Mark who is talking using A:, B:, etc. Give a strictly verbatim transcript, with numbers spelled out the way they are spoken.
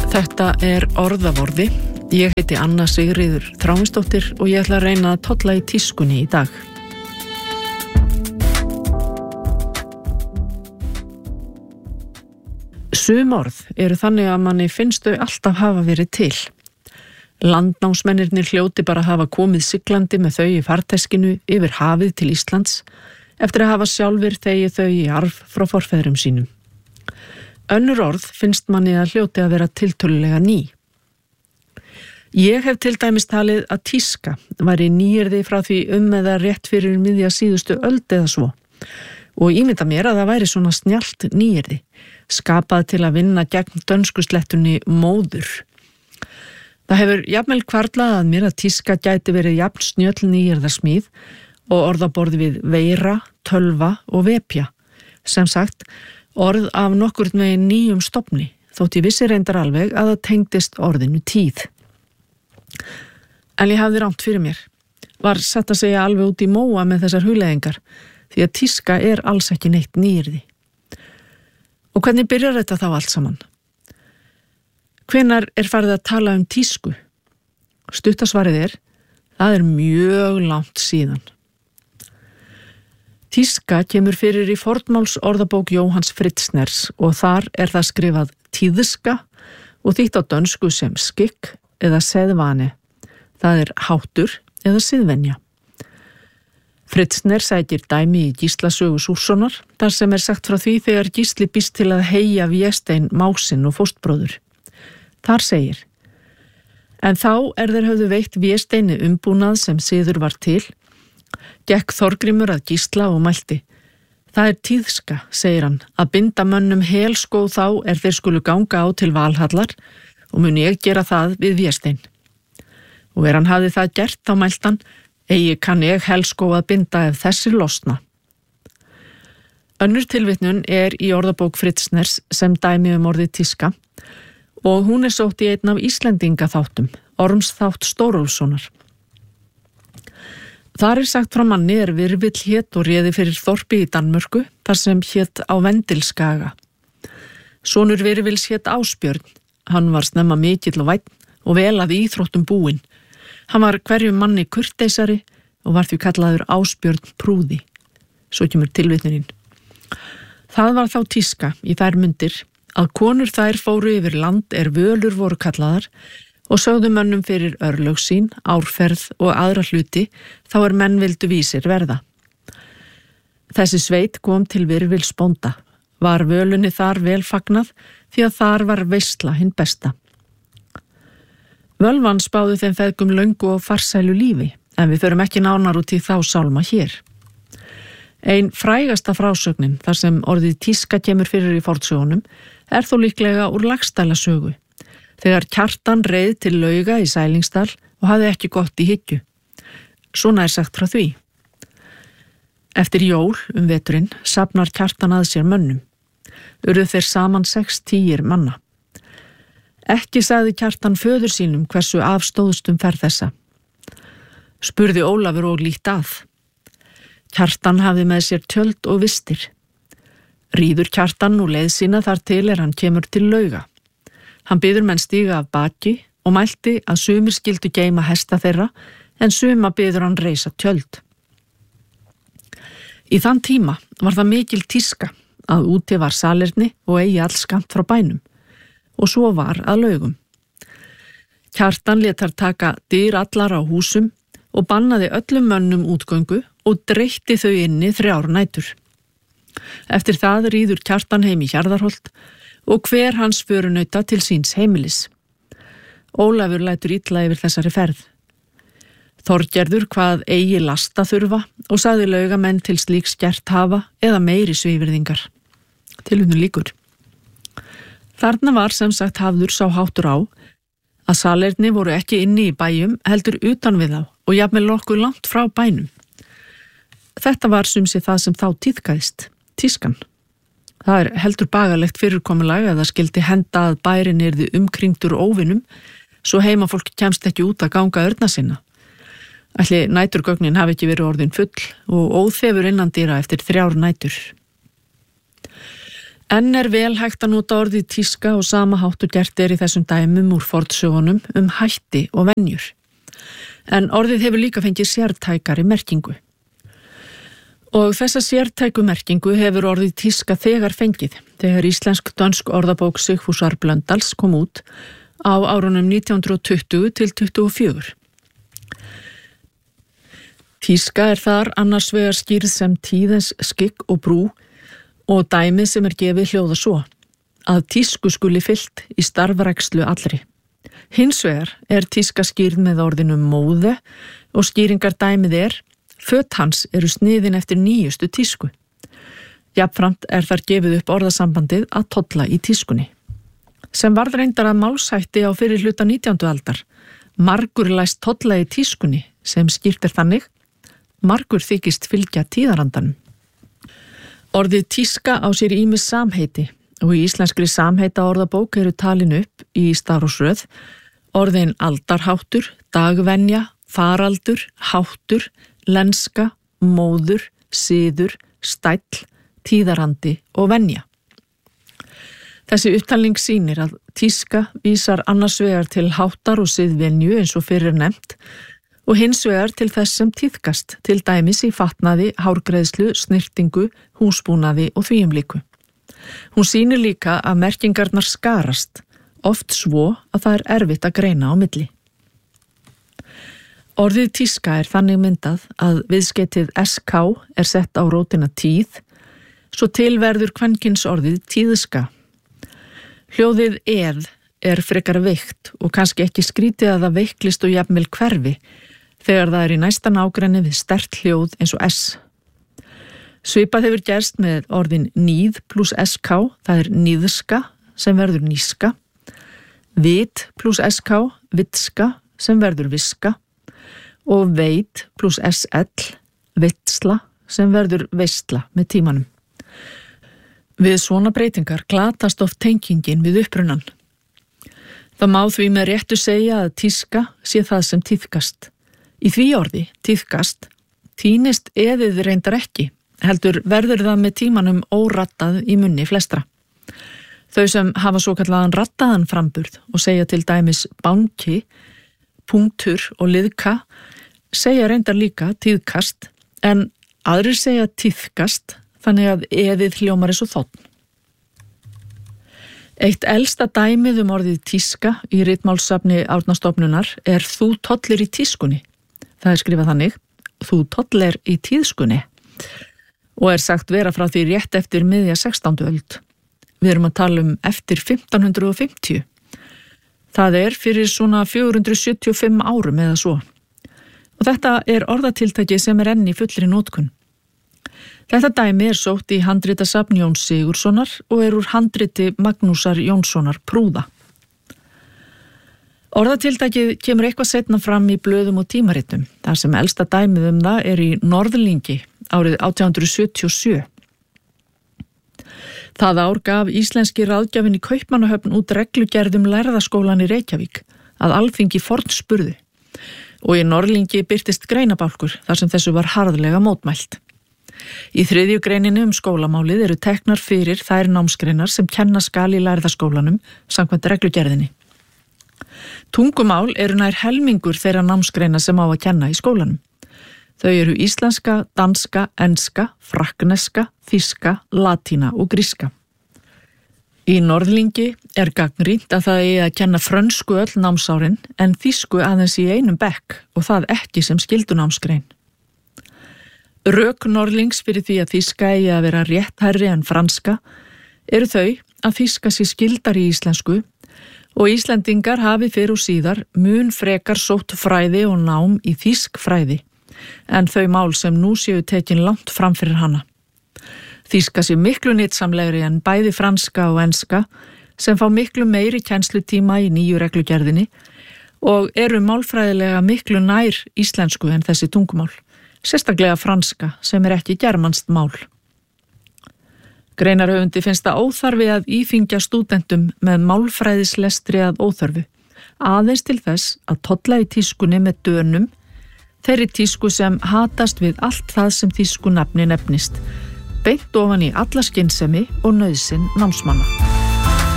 A: Þetta er orðavorði. Ég heiti Anna Sigríður Þráinsdóttir og ég ætla að reyna að tolla í tískunni í dag. Sum orð eru þannig að manni finnst þau alltaf hafa verið til. Landnámsmennirnir hljóti bara hafa komið siglandi með þau í farteskinu yfir hafið til Íslands eftir að hafa sjálfur þegið þau í arf frá forfeðrum sínum. Önnur orð finnst manni að hljóti að vera tiltölulega ný. Ég hef til dæmis talið að tíska væri nýyrði frá því um eða rétt fyrir miðja síðustu öld eða svo og ímynda mér að það væri svona snjallt nýyrði, skapað til að vinna gegn dönsku slettunni móður. Það hefur jafnvel hvarflað að mér að tíska gæti verið jafn snjöll nýyrðasmíð og orðaborði við veira, tölva og vepja. Sem sagt, orð af nokkurn veginn nýjum stofni, þótt ég vissi reyndar alveg að það tengdist orðinu tíð. En ég hafði rangt fyrir mér. Var satt að segja alveg út í móa með þessar hugleiðingar, því að tíska er alls ekki neitt nýyrði. Og hvernig byrjar þetta þá allt saman? Hvenær er farið að tala um tísku? Stuttasvarið er, það er mjög langt síðan. Tíska kemur fyrir í fornmáls orðabók Jóhanns Fritzners og þar er það skrifað tíðska og þýtt á dönsku sem skikk eða seðvane. Það er háttur eða siðvenja. Fritzner sækir dæmi í Gíslasögu Súrssonar þar sem er sagt frá því þegar Gísli býst til að heyja Véstein másinn og fóstbróður. Þar segir: En þá er þeir höfðu veitt Vésteini umbúnað sem siður var til, gekk Þorgrímur að Gísla og mælti: Það er tíðska, segir hann, að binda mönnum helskóð þá er þeir skulu ganga á til Valhallar og mun ég gera það við Véstein. Og er hann hafði það gert þá mælt hann: Eigi kann ég helskóð að binda ef þessi losna. Önnur tilvitnun er í orðabók Fritzners sem dæmi um orðið tíska og hún er sótt í einn af Íslendingaþáttum, Ormsþátt Stórólfssonar. Þar er sagt frá manni er Virvill hét og réði fyrir þorpi í Danmörku þar sem hét á Vendilskaga. Sonur Virvills hét Ásbjörn. Hann var snemma mikill og vænn og vel að íþróttum búinn. Hann var hverjum manni kurteisari og var því kallaður Ásbjörn prúði. Svo kemur tilvitnunin. Það var þá tíska í þær mundir að konur þær fóru yfir land er völur voru kallaðar og sögðu mönnum fyrir örlög sín, árferð og aðra hluti þá er menn vildu vísir verða. Þessi sveit kom til Virvills bónda. Var völunni þar vel fagnað því að þar var veisla hinn besta. Völvan spáðu þeim feðgum löngu og farsælu lífi, en við förum ekki nánar út í þá sálma hér. Ein frægasta frásögnin þar sem orðið tíska kemur fyrir í fornsögunum er þó líklega úr Laxdælasögu, þegar Kjartan reið til Lauga í Sælingsdal og hafði ekki gott í hyggju. Svona er sagt frá því. Eftir jól um veturinn safnar Kjartan að sér mönnum. Urðu þeir saman sex tíir manna. Ekki sagði Kjartan föður sínum hversu afstóðstum ferð þessa. Spurði Ólafur og lítt að. Kjartan hafði með sér tjöld og vistir. Ríður Kjartan og leið sína þar til er hann kemur til Lauga. Hann biður menn stíga af baki og mælti að sumir skildu geyma hesta þeirra en suma biður hann reisa tjöld. Í þann tíma var það mikil tíska að úti var salerni og eigi alls skammt frá bænum og svo var að Laugum. Kjartan lét þar taka dyr allar á húsum og bannaði öllum mönnum útgöngu og dreytti þau inni þrjár nætur. Eftir það ríður Kjartan heim í Hjarðarholt og hver hans förunauta til síns heimilis. Ólafur lætur illa yfir þessari ferð. Þorgerður hvað eigi lasta þurfa og sagði Laugamenn til slíks gert hafa eða meiri svívirðingar. Tilvitnun lýkur. Þarna var sem sagt hafður sá háttur á að salerni voru ekki inni í bæjum heldur utan við þá og jafnvel nokkuð langt frá bænum. Þetta var sumsi það sem þá tíðkaðist, tískan. Það er heldur bagalegt fyrirkomulag að það skildi henda að bærin yrði umkringdur óvinum svo heimafólk kemst ekki út að ganga örna sinna. Ætli næturgögnin hafi ekki verið orðin full og óþefur innandýra eftir þrjár nætur. Enn er vel hægt að nota orðið tíska og sama hátt og gert er í þessum dæmum úr fornsögunum um hætti og venjur. En orðið hefur líka fengið sértækari merkingu. Og þessa sértæku merkingu hefur orðið tíska þegar fengið, þegar íslensk-dönsk orðabók Sigfúsar Blöndals kom út á árunum nítján hundruð tuttugu til tuttugu og fjögur. Tíska er þar annars vegar skýrð sem tíðens skikk og brú og dæmið sem er gefið hljóða svo, að tísku skuli fyllt í starfrækslu allri. Hins vegar er tíska skýrð með orðinum móðu og skýringar dæmið er, föt hans eru sniðin eftir nýjustu tísku. Jafnframt er þar gefið upp orðasambandið að tolla í tískunni. Sem varð reyndar að málshætti á fyrir hluta nítjándu aldar, margur læst tolla í tískunni sem skýrt er þannig, margur þykist fylgja tíðarandanum. Orðið tíska á sér ýmis samheiti og í íslenskri samheita orðabók eru talin upp í stafrófsröð orðin aldarháttur, dagvenja, faraldur, háttur, lenska, móður, siður, stæll, tíðarandi og venja. Þessi upptalning sýnir að tíska vísar annars vegar til háttar og siðvenju eins og fyrir nefnt og hins vegar til þess sem tíðkast, til dæmis í fatnaði, hárgreiðslu, snyrtingu, húsbúnaði og þvíumlíku. Hún sýnir líka að merkingarnar skarast, oft svo að það er erfitt að greina á milli. Orðið tíska er þannig myndað að viðskeytið S K er sett á rótina tíð, svo til verður kvenkins orðið tíðska. Hljóðið eð er frekar veikt og kannski ekki skrítið að það veiklist og jafnvel hverfi, þegar það er í næsta nágrenni við sterkt hljóð eins og S. Svipað hefur gerst með orðin níð pluss S K, það er níðska sem verður níska, vit pluss S K, vitska sem verður viska og veit pluss S L, vitsla sem verður veistla með tímanum. Við svona breytingar glatast oft tengingin við upprunnan. Það má því með réttu segja að tíska sé það sem tíðkast. Í því orði, tíðkast, tínist eðið reyndar ekki, heldur verður það með tímanum órattað í munni flestra. Þau sem hafa svo kallaðan rattaðan framburð og segja til dæmis banki, punktur og liðka, segja reyndar líka tíðkast, en aðrir segja tíðkast, þannig að eðið hljómar eins og þótt. Eitt elsta dæmið um orðið tíska í ritmálssafni Árnastofnunar er þú tollir í tískunni. Það er skrifað þannig, þú tollir í tíðskunni og er sagt vera frá því rétt eftir miðja sextándu öld. Við erum að tala um eftir fimmtán hundruð og fimmtíu. Það er fyrir svona fjögur hundruð sjötíu og fimm árum eða svo. Og þetta er orðatiltæki sem er enn í fullri notkun. Þetta dæmi er sótt í handritasafn Jóns Sigurðssonar og er úr handriti Magnúsar Jónssonar Prúða. Orðatiltækið kemur eitthvað seinna fram í blöðum og tímaritum, þar sem elsta dæmið um það er í Norðlingi árið átján hundruð sjötíu og sjö. Það ár gaf íslenski ráðgjafinn í Kaupmannahöfn út reglugerðum lærðaskólan í Reykjavík að alþingi fornspurðu og í Norðlingi birtist greinabálkur þar sem þessu var harðlega mótmælt. Í þriðju greininni um skólamálið eru teknar fyrir þær námsgreinar sem kenna skal í lærðaskólanum samkvæmt reglugerðinni. Tungumál eru nær helmingur þeirra námsgreina sem á að kenna í skólanum. Þau eru íslenska, danska, enska, frakkneska, þýska, latína og gríska. Í Norðlingi er gagnrýnt að það eigi að kenna frönsku öll námsárin en þýsku aðeins í einum bekk og það ekki sem skyldunámsgrein. Rök Norðlings fyrir því að þýska eigi að vera rétthærri en franska eru þau að þýska sé skyldari í íslensku og Íslendingar hafi fyrir og síðar mun frekar sótt fræði og nám í þýskfræði en þau mál sem nú séu tekin langt fram fyrir hana. Þýska sé miklu nytsamlegri en bæði franska og enska sem fá miklu meiri kennslutíma í nýju reglugerðinni og eru málfræðilega miklu nær íslensku en þessi tungumál, sérstaklega franska sem er ekki germanskt mál. Greinarhöfundi finnst það óþarfi að íþyngja stúdentum með málfræðislestri að óþörfu, aðeins til þess að tolla í tískunni með dönum, þeirri tísku sem hatast við allt það sem tísku nafni nefnist, beint ofan í alla skynsemi og nauðsyn námsmanna.